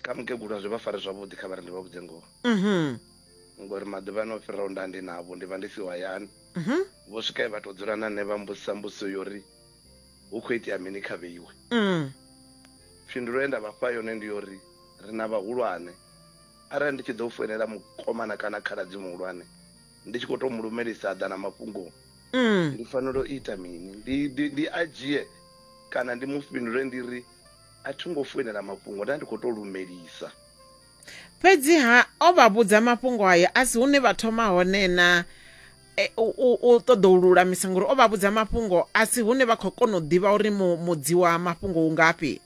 kha mukegulu zwi vha fare zwavhuḓi kha vha ri ndi vha vhudze ngoho ngori maḓuvha ano fhiraho nda ndi navho ndi vha ndi siho hayani vho swika vha to dzula na nṋe vha mbudzisa mbudziso yori hu khou itea mini kha vheiwe phindulo ye nda vhafha yone ndi yori ri na vhahulwane arali ndi tshi ḓo foinela mukomana kana khaladzi muhulwane ndi tshi khou tou mulumelisa ḓa na mafhungo ndi fanela u ita mini ndi a dzhie kana ndi mufhindule ndi ri a thi ngo foinela mafhungo nda ndi khou tou lumelisa. Fhedziha o vha vhudza mafhungo ayo a si hune vha thoma hone na u ṱoḓa u lulamisa ngori o vha vhudza mafhungo a si hune vha khou kona u ḓivha uri mudzi wa mafhungo u ngafhi.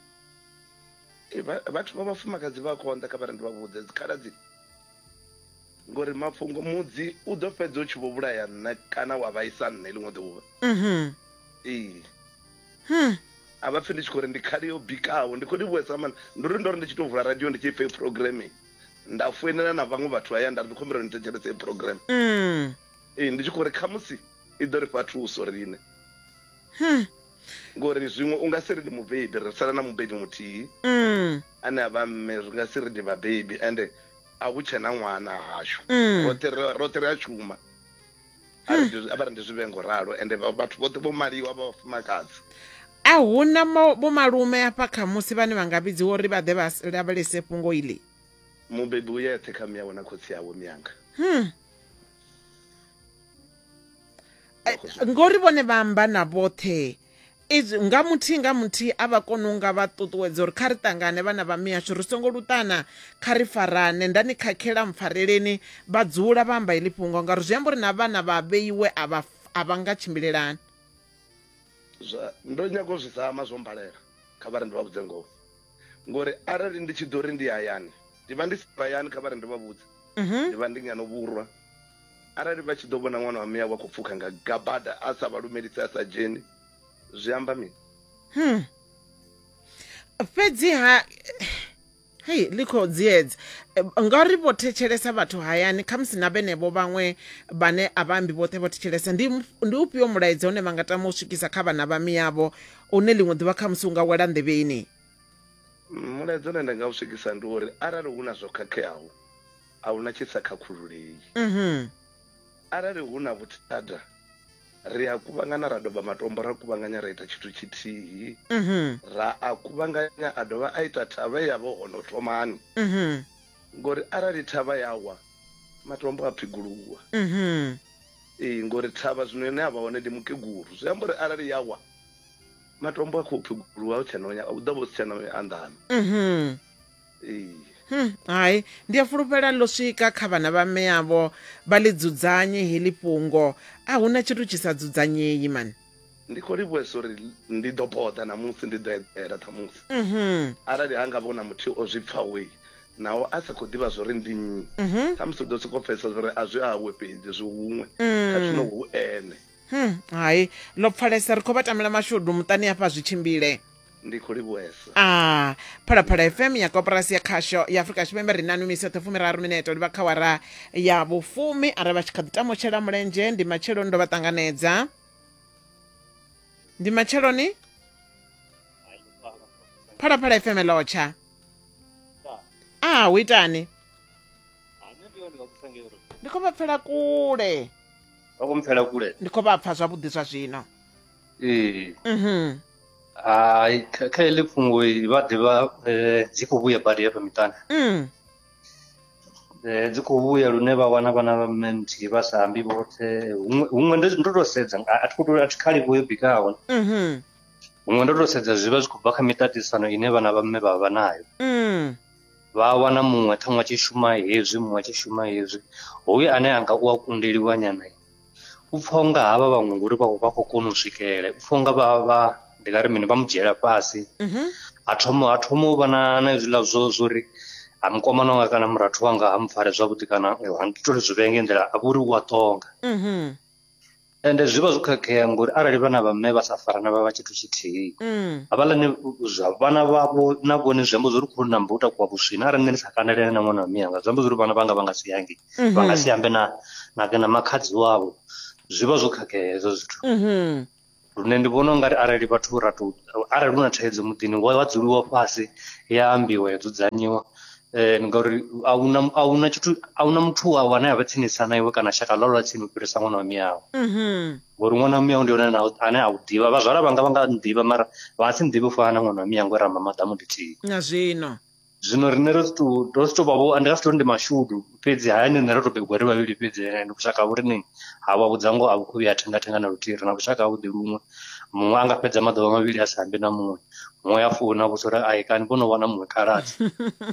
Vhathu vha vhafumakadzi vha konḓa kha vhare ndi vha vhudze dzikhaladzi ngori mafhungo mudzi u ḓo fhedza u tshi vho vhulaya nṋe kana wa vhaisa nṋe ḽiṅwe ḓuvha. A vha pfhi ndi tshi khou ri ndi khali yo bikaho ndi khou ndi vhuesa mani ndo ri ndi tshi tou vula radio ndi tshi pfha programming nda foinela na vhaṅwe vhathu haya nda ri khombela ni thetshelese program ndi tshi khou ri khamusi i ḓo ri fha thuso rine ngori zwiṅwe u nga si ri ndi mubebi ri sala na mubebi muthihi ane a vha mme ri nga si ri ndi vhabebi ende a hu tshe na ṅwana hashu roṱhe ri a shuma a vha ri ndi zwivhengo ralo ende vhathu vhoṱhe vho maliwa vha vhafumakadzi a huna vho malume afha kha musi vhane vha nga vhidziwa uri vha ḓe vha lavhelese fhungo iḽi. Mubebi u yeṱhe kha miyawe na khotsi yawe miyanga ngori vhone vha amba na vhoṱhe nga muthihi a vha kona u nga vha ṱuṱuwedza uri kha ri ṱangane vhana vha mihashu ri songo luṱana kha ri farane ndani khakhela mpfareleni vha dzula vha amba iḽi fhungo ngauri zwi amba uri na vhana vha vheiwe a vha nga tshimbilelani. Ndo nyago zwi zama zwo mbalela kha vhare ndi vha vhudze ngoho ngori arali ndi tshi ḓo ri ndi hayani ndi vha ndi si hayani kha vhare ndi vha vhudze ndi vha ndi ngano vhurwa arali vha tshi ḓo vhona ṅwana wa miya wa khou pfukha nga gabada a sa vha lumelisa a sa dzheni zwi amba mini. Fhedziha hei ḽi khou dziedza ngauri vho thetshelesa vhathu hayani khamusi na vhenevho vhaṅwe vhane a vha ambi vhoṱhe vho thetshelesa ndi ufhio mulaedza une vha nga tama u swikisa kha vhana vha miyavho une ḽiṅwe ḓuvha khamusi u nga wela nḓevheni. Mulaedza une nda nga u swikisa ndi uri arali hu na zwo khakheaho a hu na tshi sa khakhululei arali hu na vhuthada ri a kuvhangana ra doba matombo ra kuvhanganya ra ita tshithu tshithihi ra a kuvhanganya a dovha a ita thavha yavho hono thomani ngori arali thavha yawa matombo a phiguluwa ngori thavha zwino ine a vha hone ndi mukegulu zwi amba uri arali yawa matombo a khou phiguluwa u ḓo vha u si tshena anḓana. Hai ndi a fulufhela ḽo swika kha vhana vha mme yavho vha ḽi dzudzanye heḽi fhungo a huna tshithu tshi sa dzudzanyei mani. Ndi khou livhuwesa uri ndi ḓo boḓa namusi ndi ḓo eḓela ṱhamusi arali ha nga vhona muthu o zwi pfha we naho a sa khou ḓivha zwo ri ndi nnyi ṱhamusi u ḓo sokou pfhesesa zwo ri a zwi hawe fhedzi zwi huṅwe kha zwino hu ene. Hai ḽo pfhalesa ri khou vha tamela mashudu muṱani hafha zwi tshimbile. Ndi khou livhuwesa Phalaphala FM ya koporasi ya khasho ya Afrika Tshipembe ri na numisi yoṱhe 13 minete uri vha kha wara ya vhufumi arali vha tshi kha ḓi tamutshela mulenzhe ndi matsheloni ndo vha ṱanganedza ndi matsheloni Phalaphala FM lotsha hu itani ndi khou vha pfela kule ndi khou vha pfa zwavhuḓi zwa zwino. Hai kha heḽi fhungo vha ḓivha dzi khou vhuya badi hafha miṱani dzi khou vhuya lune vha wana vhana vha mme nthihi vha sa ambi vhoṱhe huṅwe ndo to sedza a thi khali vho yo bikaho huṅwe ndo to sedza zwi vha zwi khou bva kha miṱaṱisano ine vhana vha mme vha vha nayo vha wana muṅwe ṱhaṅwe a tshi shuma hezwi muṅwe a tshi shuma hezwi hoyu ane anga u a kundeliwa nyana u pfha unga havha vhaṅwe ngori vha khou kona u swikelela u pfha unga vha ndi nga ri mini vha mu dzhiela fhasi ha thoma u vha na hezwiḽa zwori ha mukomana wanga kana murathu wanga ha mpfare zwavhuḓi kana ha ntitole zwivhenge nḓila a vha uri u a ṱonga ende zwi vha zwo khakhea ngori arali vhana vha mme vha sa farana vha vha tshithu tshithihi havhaḽani zwa vhana vhavho na vhone zwi amba zwo ri khou namba u takuwa vhuswina arali nṋe ndi sa kandelene na ṅwana wa miyanga zwi amba zwo ri vhana vhanga vha nga si yangi vha nga si ambe na makhadzi wavho zwi vha zwo khakhea hezwo zwithu. lune ndi vhona ungari arali vhathu arali hu na thaidzo muḓini wa dzuliwa fhasi ya ambiwa ya dzudzanyiwa ngauri ahuna muthu wawe ane avha tsinisa na iwe kana shaka ḽa tsini u fhirisa ṅwana wa miyawe ngori ṅwana wa miyawe ndi one ane a u ḓivha vhazwala vhanga vha nga nḓivha mara vha si nḓivhi u fana na ṅwana wa miyawe ngori ramba maḓamu ndithihi na zwino rine ro to vha ndi nga si to ndi mashudu fhedzi hayani nṋe ro to begwa ri vhavhili fhedzi ndi vhushaka vhuri ni havha vhudzango a vhu ya thenga na luthihi na vhushaka havhuḓi luṅwe muṅwe a nga fhedza maḓuvha mavhili a sa ambi na muṅwe muṅwe a funa vhusa uri ai kani vhono wana muṅwe khaladzi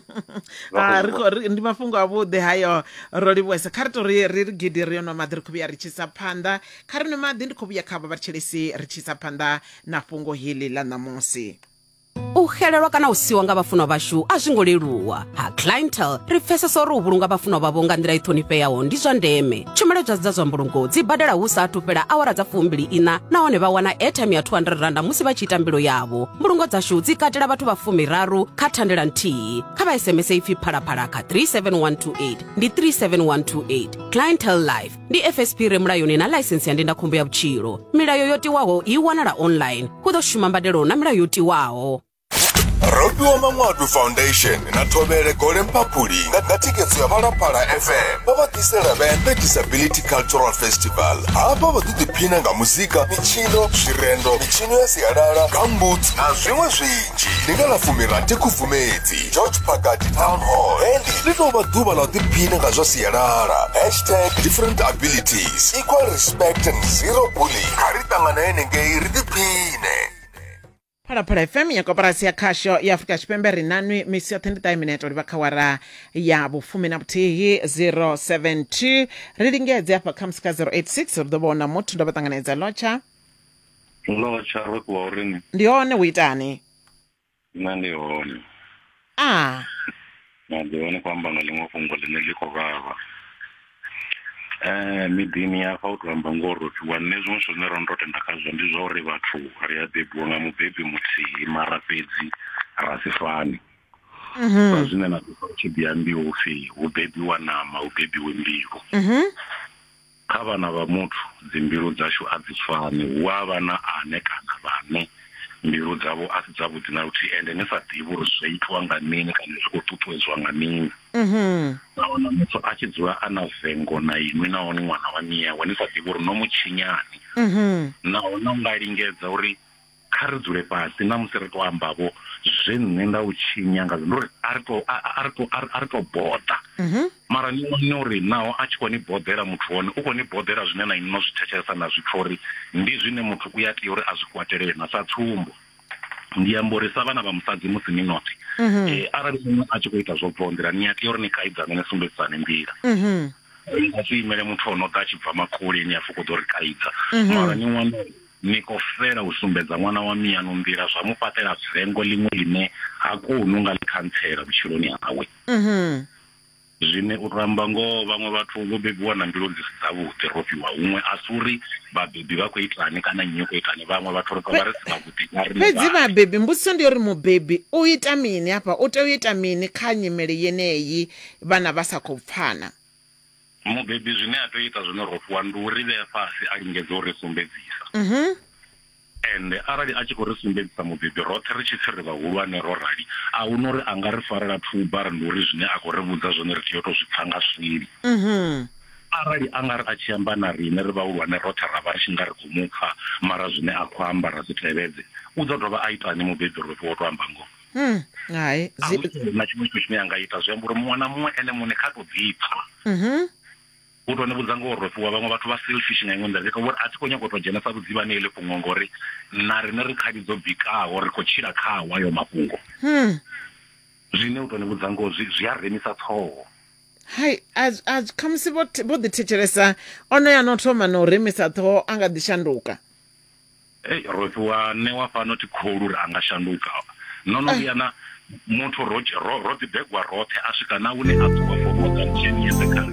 ndi mafhungo avhuḓi hayo ro livhuwesa kha ri to ri gidi ri yo nwa maḓi ri khou vhuya ri tshi isa phanḓa kha ri nwe maḓi ndi khou vhuya kha vhatshelesi ri tshi isa phanḓa na fhungo heḽi ḽa ṋamusi. U xelelwa kana u siwa nga vhafunwa vhashu a zwi ngo leluwa ha Clientele ri pfesesa uri u vhulunga vhafunwa vhavho nga nḓila i ṱhonifheaho ndi zwa ndeme. Tshumelo dza zwa mbulungo dzi badela hu saathu fhela awara dza 24 nahone vha wana airtime ya 200 rand musi vha tshi ita mbilo yavho. Mbulungo dzashu dzi katela vhathu vha 13 kha thandela nthihi kha vha SMS ipfi phalaphala kha 37128 ndi 37128. Clientele Life ndi FSP re mulayoni na license ya ndindakhombo ya vhutshilo. Milayo yo tiwaho i wanala online hu ḓo shuma mbadelo na milayo yo tiwaho. Ropiwa Mangwadu Foundation na Thobele Gole Mphaphuli nga thikhedzo ya Phalaphala FM vha vha ḓisela vhembe Disability Cultural Festival hafha vha ḓiphina nga muzika, mitshino, zwirendo, mitshino ya sialala, gumboots na zwiṅwe zwinzhi. Ndi nga ḽa 16 Khubvumedzi George Park Town Hall endi ḽi tou vha ḓuvha ḽa u ḓiphina nga zwa sialala #different abilities equal respect and zero bullying. Kha ri ṱangana henengei ri ḓiphine. Phalaphala FM ya koporasi ya khasho ya Afrika Tshipembe ri nanwi misi yoṱhe ndi minete uri vha kha wara ya vhufumi na vhuthihi 072 ri lingedze hafha kha musika 086 ri ḓo vhona muthu ndo vha ṱanganedza lotsha ro kuwa urini ndi hone u itani nṋe ndi hone na ndi hone kwamba nga ḽiṅwe fhungo ḽine ḽi khou vhavha miḓini ya hafha u tou amba ngori wane zwiṅwe zwine ro ndo tenda khazwo ndi zwa uri vhathu ri a bebiwa nga mubebi muthihi mara fhedzi ra si fani sa zwine na tshi ḓi ambiwa upfhi hu bebiwa nama hu bebiwe mbilu kha vhana vha muthu dzi mbilu dzashu a dzi fani hu a vha na ane kana vhane mbilu dzavho a si dzavhuḓi na luthihi ende ni sa ḓivhi uri zwi itwa nga mini kana zwi khou ṱuṱuwedzwa nga mini nahone muthu a tshi dzula a na vengo na iṅwi nahone ṅwana wa miyawe ni sa ḓivhi uri no mutshinyani nahone u nga lingedza uri kha ri dzule fhasi na musi ri to ambavho zwe nṋe nda u tshinya nga ndo uri a ri to boda mara ni wane uri naho a tshi khou ni bodela muthu wone u khou ni bodela zwine na ino zwi thetshelesa na zwipfa uri ndi zwine muthu u ya tea uri a zwi kwatelele na sa tsumbo ndi amba uri sa vhana vha musadzi musi ni nothi arali muṅwe a tshi khou ita zwo bvondela ni a tea uri ni kaidzane ni sumbedzisane nḓila a si imele muthu ono ḓa a tshi bva makule ni a fuko ḓo ri kaidza mara ni wane ni khou fela u sumbedza ṅwana wa miyanu nḓila zwa mu fhaṱela vengo ḽiṅwe ḽine ha koni nga ḽi khantsela vhutshiloni hawe zwine u ramba ngoho vhaṅwe vhathu vho bebiwa na mbilu dzi si dzavhuḓi ro fhiwa huṅwe a si uri vhabebi vha khou itani kana nnyi khou itani vhaṅwe vhathu ri vha ri si vhaḓi fhedzi vhabebi mbudziso ndi uri mubebi u ita mini hafha u tea u ita mini kha nyimele yeneyi vhana vha sa khou pfana mubebi zwine a tea u ita zwine ro fhiwa ndi uri vhea fhasi a lingedza uri sumbedzisa ende arali a tshi khou ri sumbedzisa mubebi roṱhe ri tshi pfi ri vhahulwane ro rali a hu no uri a nga ri farela thuba ri ndi uri zwine a khou ri vhudza zwone ri tea u tou zwi pfa nga swili arali a nga ri a tshi amba na riṋe ri vhahulwane roṱhe ra vha ri tshi nga ri khou mu pfa mara zwine a khou amba ra zwi tevhedze u ḓo dovha a itani mubebi ro fhiwa u tou amba ngoho hai na tshiṅwe tshithu tshine a nga ita zwi amba uri muṅwe na muṅwe ene muṋe kha tou ḓipfa u tou ni vhudza ngo uri fhiwa vhaṅwe vhathu vha selfish nga iṅwe nḓila uri a thi khou nyaga u tou dzhenesa vhudzivhani heḽi fhungo ngori na riṋe ri khadi dzo bikaho ri khou tshila khawo ayo mafhungo zwine u tou ni vhudza ngo zwi a remisa ṱhoho hai khamusi vho ḓithetshelesa ono ya no thoma na u remisa ṱhoho a nga ḓi shanduka ro fhiwa ṋewa fhano ti kholu uri a nga shanduka no no vhuya na muthu ro ḓi begwa roṱhe a swika na hune a ṱuwa for more than 10 years kha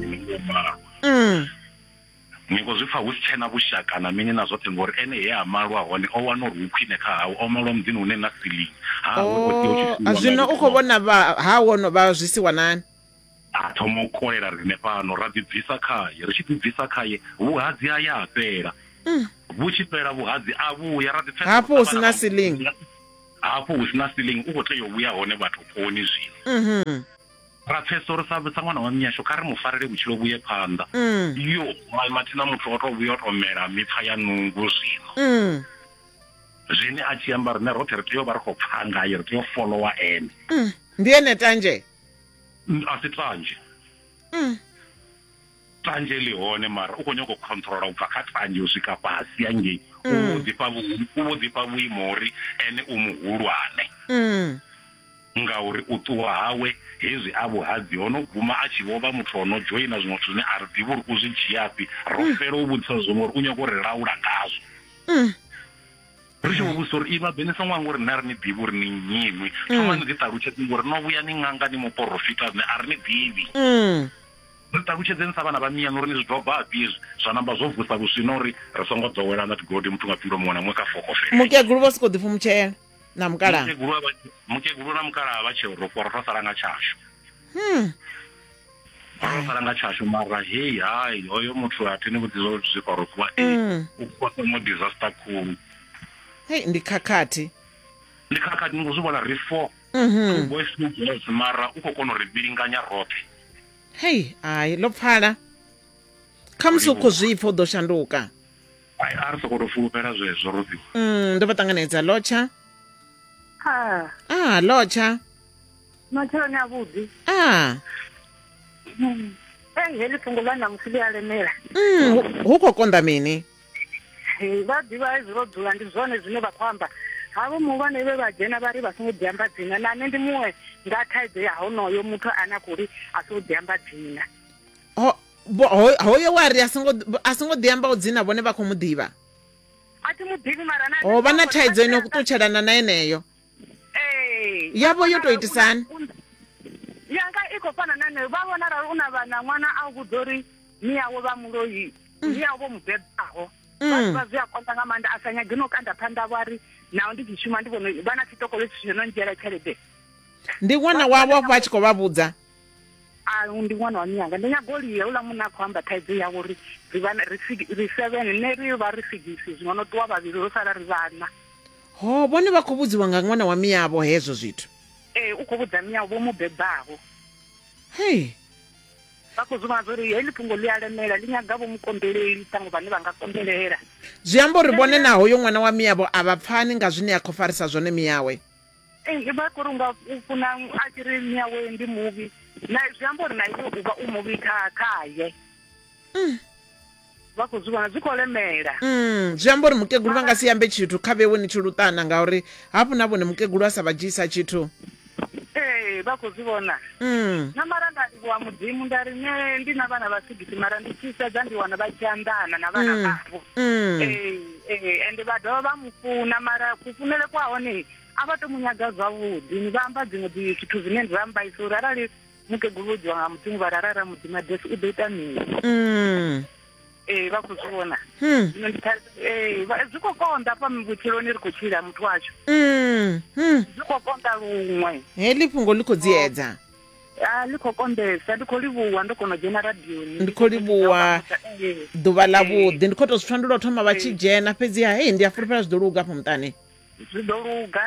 ni khou zwi pfa hu si tshena vhushaka na mini na zwoṱhe ngori ene he a malwa hone o wana uri hu khwine kha hawe o malwa muḓini hune na ceiling zwino u khou vhona ha wono vha zwi siwa nani a thoma u kolela riṋe fhano ra ḓibvisa khaye ri tshi ḓibvisa khaye vhuhadzi a ya a fhela Vuchipera vuhadzi avuya radipfesa hapo usina ceiling hapo usina ceiling uko teyo vuya hone vatoponi zvino rapfesa uri sabisa mwana wa mnyasho kari mufarire kuchilo vuye panda iyo matina muthu otovuya otomera mipfa ya nungu zvino zvine achiyamba rine rote ritoyo vari kopfangayo ritoyo followa ene ndiye netanje asi tanje tanje lihone mara ukonyoka kucontrola ubva katanje usvika pasi yange uvodzipa vuimori ene umuhulwane ngauri utuwa hawe hezvi avo hadzi onoguma achivova muthu onojoina zvimwe zvine ari dhivi uri kuzvijiyapi rofero uvudisa zvimwe uri kunyokoriraura ngazvo richovusori imabhenesa mwangu uri narini dhivi uri ni nyimwi tomanigitaruchetingo rinovuya ning'anga nimuprofita zvine ari ni dhivi ritaruchedzenisa vana vamiyano rini zvidhobhabhi izvi zvanamba zovhusa kusvinori risongodzowelana tigodi muthu ngapinda muona mwekafokofera mukegulu vosikudhifumuchela namukala mukegulu namukala vacheurokuwa rotosaranga chasho rotosaranga chasho mara hei hai oyo muthu atini kuti zvikwarokuwa ukwasemo disaster kuru hei ndikakati ndingozvibona ri4 boys girls mara ukokono ribiringanya rote hei hayi lopfala khamusi ukhozvipfa udo shanduka ai ari sokotofulupera zvezvo rudziwa ndo vatanganedza locha locha matshelo avudi heli fungo vana musili alemera hukokonda mini vadiva izvirodzula ndi zvone zvine vakwamba havo muvane vevajena vari vasingodhiyamba dzina nane ndi mumwe ngataidze haunoyo muthu ana kuri asigodhiyamba dzina hoyo wari asingodhiyamba udzina vone vakhomudhiva ati mudhivi mara vana thaidzo inokutuchelana nayeneyo yavo yotoitisana yanga ikofanana nayo vavona rari una vana mwana akudzori niyawo vamuroyi niyawo mubhebaho vaziyakonza ngamanda asanyaginokanda panda vari nawo ndichishuma ndivona vana chitoko lesi zvinonjera chelebe ndi mwana wavo vachikovavudza ndi mwana wa nyanga ndinyagoliya ula munhu akuhamba thaidzo yavo ri7 neriva ri6 zvinonotiwa vaviri rosara ri vana vone vakhovudziwa nga mwana wa miyavo hezvo zvithu ukhovudza miyavo vomubhebhavo hei vakuzuma zori heli fungo liyalemela linyaga vomukombeleli tango vane vangakombelera zviyambo ri vone nahoyo mwana wa miyavo avapfani nga zvine yakhofarisa zvone miyawe vakurunga ufuna achiri miyawe ndi muvi na zviyambo ri naiwe uva umuvi kaye vakuzvivona zvikolemera zviyambo ri mukegulu vangasiyambe chithu khavewe ni chilutana ngauri hapo navo ni mukegulu asavajisa chithu vakuzvivona namara ndariwa mudzimu ndarine ndina vana vasigisi mara ndichisedza ndiwana vachiandana navana vavo ende vadhava vamufuna mara kufunele kwawo ne avatomunyaga zvavudi ni vamba dzimwe zvithu zvine ndirambaisura rari mukeguludzwa nga mudzimu vararara mudzima dhesi udoita mini vakuzviona zvikokonda pamubuchironi ri kuchira mutu wacho zvikokonda rumwe heli fungo likodziedza likokondesa ndikolivuwa ndokonojena radioni ndikolivuwa dhuva lavudi ndikotozvifandula thoma vachijena pedziya hei ndiyafuripira zvidoluga po mutani zvidoluga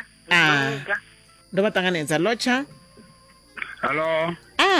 ndo vatanganedza locha Hello.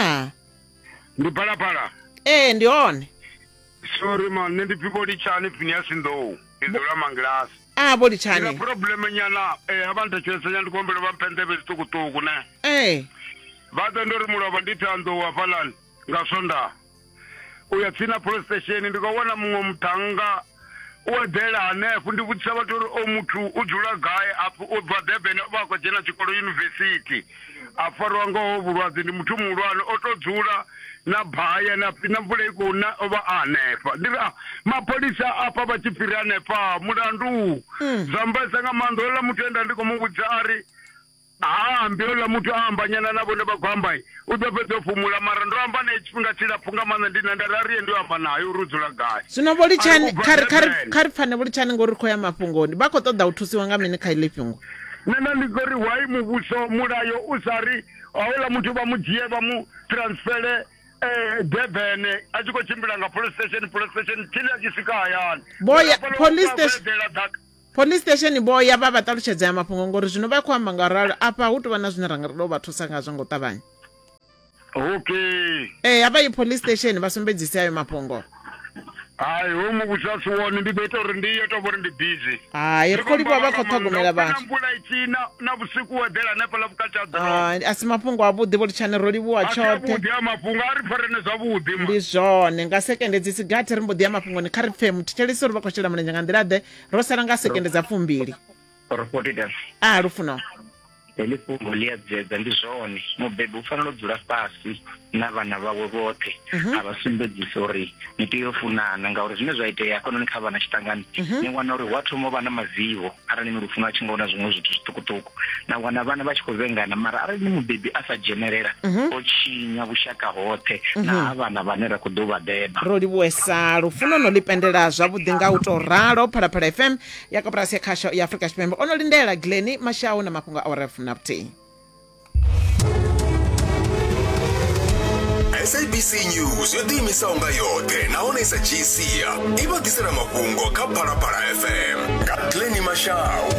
Ndipalapala. Ndione. Sorry man, ndi people di chani Phineas Ndo. Izola Manglas. Bodi chani. Ina problem nyana abantu chese nyandi kombele bampende bezitukutuku ne. Vado ndori mulova nditando wafalani ngasonda. Uyatsina police station ndikawona mumwe mutanga uwedela nefu ndivutisa vatori omuthu udzula gaye apo ubva Durban vakojena chikolo university afarwa ngohovulwadzi ndi muthu mulwane otodzula na bhaya na mvula ikona ova anefa ndiri mapolisa apa vachipfira nefa mulandu zambaisa nga mandola mutenda ndikomuvutisa ari mbiola mutu ahambanyana navo nevakwambai utopedza fumula mara ndoamba nechipinga chidapfunga mana ndina ndarariye ndoamba nayo urudzula gayi zvino volichani kari fane volichani ngori khoya mafungoni vakotoda uthusiwa nga mini kha ile fungo nena ndikori wai muvuso mulayo usari aula mutu vamudziye vamu transfere Durban a tshi khou tshimbila nga police station tshine a tshi swika hayani boya police station boya vha vha ṱalutshedza ya mafhungo ngori zwino vha khou amba nga ralo afha hu tou vha na zwine ra nga tou vha thusa ngazwo nga u ṱavhanya. Okay. A vha yi police station vha sumbedzise ayo mafhungo. Hayi hu muvhusa si wone ndi ḓo ita uri ndi yo tou vha uri ndi busy. Hayi ri khou livha vha khou ṱhogomela vhathu. Mvula itshina na vhusiku wo dela hanefha ḽa vhukati ha ḓorobo. A si mafhungo avhuḓi vho litshane ro livhuwa tshoṱhe. Avhuḓi ha mafhungo a ri pfarene zwavhuḓi ma. Ndi zwone nga sekende dzi sigathi ri mbo ḓi ya mafhungoni kha ri pfhe muthetshelesi uri vha khou shela mulenzhe nga nḓila ḓe ro sala nga sekende dza 2. Reported. Lufuno. Heḽi fhungo ḽi a dzedza ndi zwone mubebi u fanela u dzula fhasi na vhana vhawe vhoṱhe a vha sumbedzise uri ni tea u funana ngauri zwine zwa itea hafhanoni kha vhana tshiṱangani ni wana uri wa thoma u vha na mazivho arali ni lufuno a tshi nga wana zwiṅwe zwithu zwiṱukuṱuku na wana vhana vha tshi khou vhengana mara arali ni mubebi a sa dzhenelela o tshinya vhushaka hoṱhe na vhana vhane ra khou ḓo vha beba. Ro livhuwesa lufuno no lipendela zwavhuḓi nga u tou ralo Phalaphala FM ya koporasi ya khasho ya Afrika Tshipembe ono lindela Glenny Mashau na mafhungo a ref na vhuthihi. SABC News yo ḓiimisaho nga yoṱhe nahone sa dzhiisia i vha ḓisela mafhungo kha Phalaphala FM nga Glenny Mashau.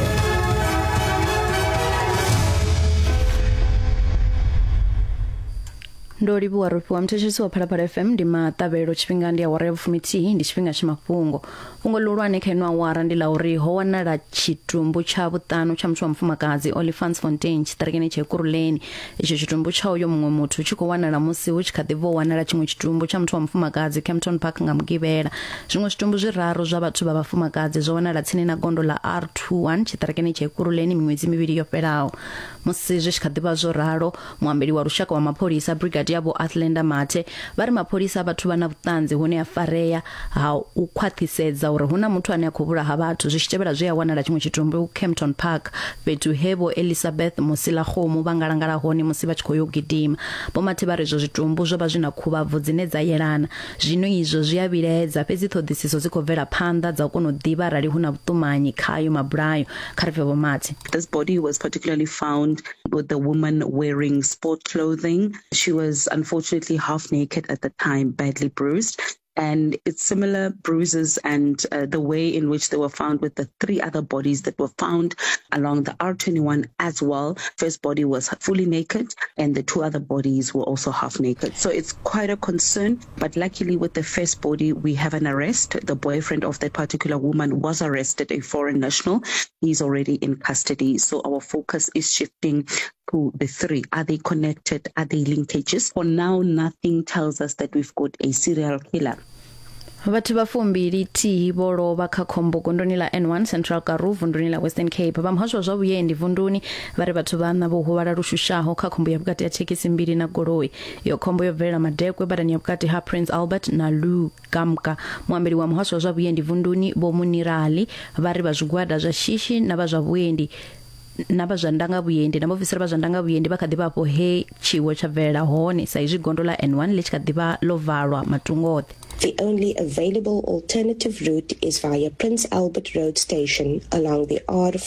ndo livhuwa rofhiwa mthetshelesi wa Phalaphala FM ndi maṱavhelo tshifhinga ndi awara ya vhufuminthihi ndi tshifhinga tsha mafhungo ḽihulwane kha ino awara ndi ḽa uri ho wanala tshitumbu tsha vhuṱanu tsha muthu wa mufumakadzi Olifantsfontein tshiṱarekeni tsha Ekurhuleni. Itsho tshitumbu tsha uyo muṅwe muthu tshi khou wanala musi hu tshi kha ḓi vha wanala tshiṅwe tshitumbu tsha muthu wa mufumakadzi Kempton Park nga Mugivhela. Zwiṅwe zwitumbu zwiraru zwa vhathu vha vhafumakadzi zwo wanala tsini na gondo ḽa R21 tshiṱarekeni tsha Ekurhuleni miṅwedzi mivhili yo fhelaho. Musi zwi tshi kha ḓi vha zwo ralo muambeli wa lushaka wa mapholisa Brigadier yabo Athlenda Mathe vha ri mapholisa vhathu vha na vhuṱanzi hune a farea ha u khwaṱhisedza uri huna muthu ane a khou vhulaha vhathu zwi tshi tevhela zwi a wanala tshiṅwe tshitumbu Kempton Park fhethu hebo Elizabeth Musila Khomu vha ngalangala hone musi vha tshi khou yo gidima. Vho Mathe vha ri zwo zwitumbu zwo vha zwi na khuvhabvu dzine dza yelana zwino izwo zwi a vhilaedza fhedzi ṱhoḓisiso dzi khou bvela phanḓa dza u kona u ḓivha arali huna vhuṱumanyi khayo mabulayo kha ri pfhe Vho Mathe. This body was particularly found with the woman wearing sport clothing. She was unfortunately half naked at the time, badly bruised. And it's similar bruises and the way in which they were found with the 3 other bodies that were found along the R21 as well. First body was fully naked and the 2 other bodies were also half naked. So it's quite a concern, but luckily with the first body, we have an arrest. The boyfriend of that particular woman was arrested, a foreign national. He's already in custody. So our focus is shifting to the 3. Are they connected? Are they linkages? For now, nothing tells us that we've got a serial killer. Vhathu vha 2 vho lovha kha khombo gondoni ḽa N1 Central Karoo vunduni ḽa Western Cape. Vha muhasho zwa vhuendi vunduni vha ri vhathu vhana vho huvhala lushushaho kha khombo ya vhukati ya thekhisi 2 na goloi. Iyo khombo yo bvelela madekwe badani ya vhukati ha Prince Albert na Lu Gamka. Muambeli wa muhasho zwa vhuendi vunduni Vho Munirali vha ri vha zwigwada zwa shishi na vha zwa vhuendi na vha zwa ndanga vhuendi na vhaofisiri vha zwa ndanga vhuendi vha kha ḓi vha afho he tshiwo tsha bvelela hone sa izwi gondo ḽa N1 ḽi tshi kha ḓi vha ḽo valwa matungo oṱhe. The only available alternative route is via Prince Albert Road Station along the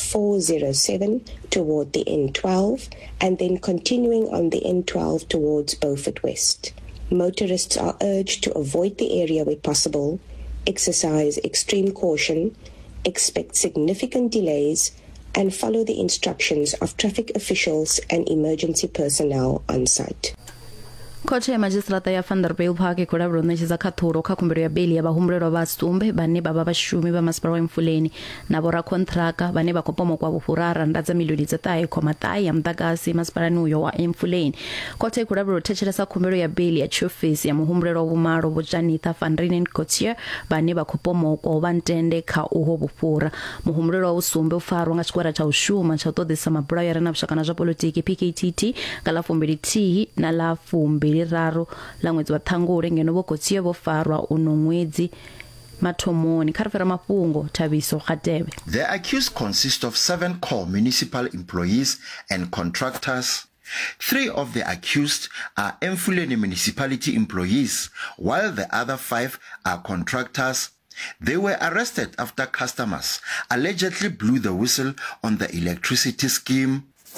R407 toward the N12 and then continuing on the N12 towards Beaufort West. Motorists are urged to avoid the area where possible, exercise extreme caution, expect significant delays, and follow the instructions of traffic officials and emergency personnel on site. Khothe ya Magistrata ya Vanderbijl Park ikhola ṋetshedza khaṱhulo kha khumbelo ya beli ya vhahumbulelwa vha sumbe vhane vha vha vhashumi vha masipala wa Mfuleni na vhorakhonṱhiraka vhane vha khou pomokwa vhufhurara ndadza miḽioni dza ṱahe ya muḓagasi masipalani uyo wa Mfuleni. Khothe ikhola thetshelesa khumbelo ya beli ya tshiofisi ya muhumbulelwa vhumalo Vho Janitha van Renen Coetzee vhane vha khou pomokwa vha ntende kha uho vhufhura. Muhumbulelwa wa sumbe u farwa nga tshigwada tsha u shuma tsha u ṱoḓisa mabulayo ya re na vhushaka na zwa polotiki PKTT nga ḽa 21 na ḽa 23 ḽa ṅwedzi wa Ṱhangule ngeno Vho Coetzee vho farwa uno ṅwedzi mathomoni kha ri fhira mafhungo Thabiso Khatebe. The accused consist of 7 core municipal employees and contractors. 3 of the accused are Mfuleni municipality employees, while the other 5 are contractors. They were arrested after customers allegedly blew the whistle on the electricity scheme.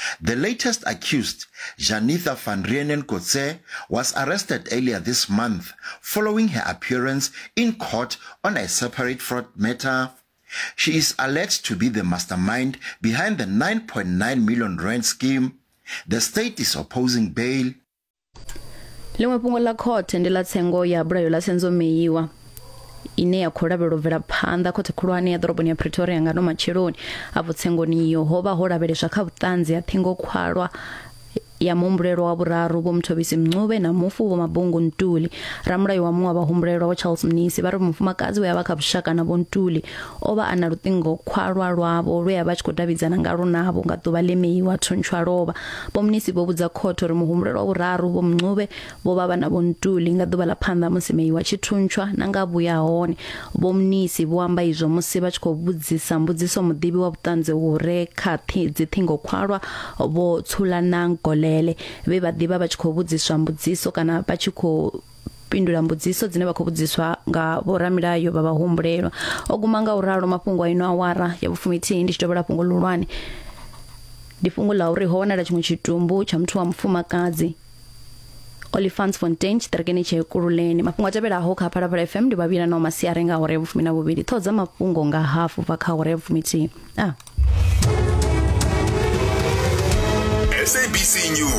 The latest accused, Janitha van Rienen Kotse, was arrested earlier this month following her appearance in court on a separate fraud matter. She is alleged to be the mastermind behind the 9.9 million rand scheme. The state is opposing bail. Limwe pungo la court ndi la tsengo ya Brayo la Senzo Meyiwa ine ya kholavhelo bvela phanḓa khothe khulwane ya ḓoroboni ya Pretoria nga no matsheloni afho tsengoni iyo ho vha ho lavheleswa kha vhuṱanzi ha ṱhingo khwalwa ya muhumbulelwa wa vhuraru vho Mthobisi Mncube na mufu vho Mabungu Ntuli. Ramulayo wa muṅwe vhahumbulelwa wa Charles Mnisi vha ri mufumakadzi we avha kha vhushaka na vho Ntuli ova ana luṱingo khwalwa lwavho lwe avha tshi khou davhidzana ngalo navho nga ḓuvha ḽe Meyiwa thuntsha lovha. Vho Mnisi vho vhudza khotho uri muhumbulelwa wa vhuraru vho Mncube vho vha na vho Ntuli nga ḓuvha ḽa phanḓa musi Meyiwa tshi thuntsha na nga vhuya hone. Vho Mnisi vho amba izwo musi vha tshi khou vhudzisa mbudziso muḓivhi wa vhuṱanzi hure kha ṱhingo khwalwa vho Tsulana Ngole ve vha ḓivha vha tshi khou vhudziswa mbudziso kana vha tshi khou pindula mbudziso dzine vha khou vhudziswa nga vhoramilayo vha vhahumbulelwa. O guma nga uralo mafhungo a ino awara ya vhufumithini ndi tshi dovhela fhungo ḽihulwane ndi fhungo ḽa uri ho wanala tshiṅwe tshitumbu tsha muthu wa mufumakadzi Olifantsfontein tshiṱirikini tsha Ekurhuleni. Mafhungo a tevhelaho kha Phalaphala FM ndi vhavhila na masiari nga hora ya vhufumi na vhuvhili ṱhodza mafhungo nga hafu bva kha hora ya vhufumithini. SABC News